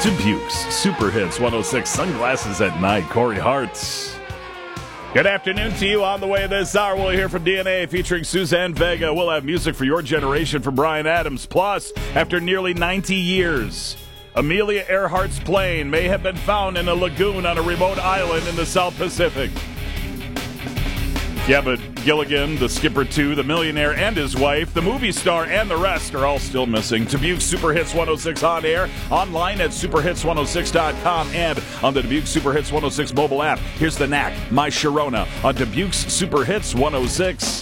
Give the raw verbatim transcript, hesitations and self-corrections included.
Dubuque's Super Hits one oh six, Sunglasses at Night, Corey Hart. Good afternoon to you. On the way this hour, we'll hear from D N A featuring Suzanne Vega. We'll have music for your generation from Bryan Adams. Plus, after nearly ninety years, Amelia Earhart's plane may have been found in a lagoon on a remote island in the South Pacific. Yeah, but Gilligan, the skipper too, the millionaire and his wife, the movie star, and the rest are all still missing. Dubuque Super Hits one oh six on air, online at super hits one oh six dot com, and on the Dubuque Super Hits one oh six mobile app. Here's the knack, My Sharona, on Dubuque's Super Hits one oh six.